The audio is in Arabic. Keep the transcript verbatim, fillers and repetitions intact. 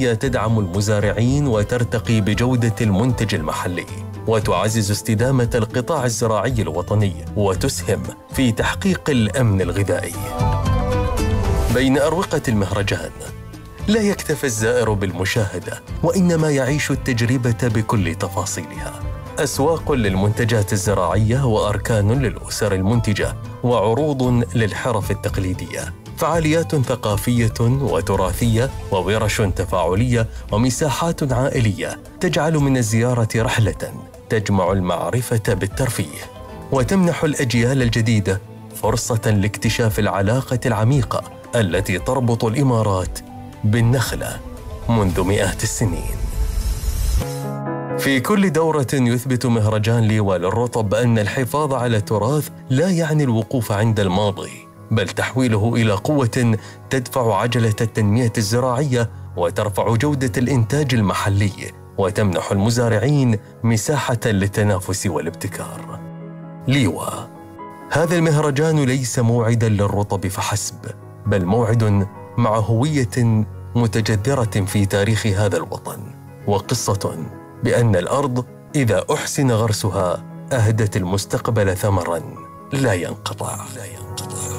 الوطنية تدعم المزارعين وترتقي بجودة المنتج المحلي، وتعزز استدامة القطاع الزراعي الوطني، وتسهم في تحقيق الأمن الغذائي. بين أروقة المهرجان لا يكتفي الزائر بالمشاهدة، وإنما يعيش التجربة بكل تفاصيلها. أسواق للمنتجات الزراعية، وأركان للأسر المنتجة، وعروض للحرف التقليدية، فعاليات ثقافية وتراثية، وورش تفاعلية، ومساحات عائلية تجعل من الزيارة رحلة تجمع المعرفة بالترفيه، وتمنح الأجيال الجديدة فرصة لاكتشاف العلاقة العميقة التي تربط الإمارات بالنخلة منذ مئات السنين. في كل دورة يثبت مهرجان ليوا للرطب أن الحفاظ على التراث لا يعني الوقوف عند الماضي، بل تحويله إلى قوة تدفع عجلة التنمية الزراعية، وترفع جودة الإنتاج المحلي، وتمنح المزارعين مساحة للتنافس والابتكار. ليوا، هذا المهرجان ليس موعداً للرطب فحسب، بل موعد مع هوية متجذرة في تاريخ هذا الوطن، وقصة بأن الأرض إذا أحسن غرسها أهدت المستقبل ثمراً لا ينقطع. لا ينقطع.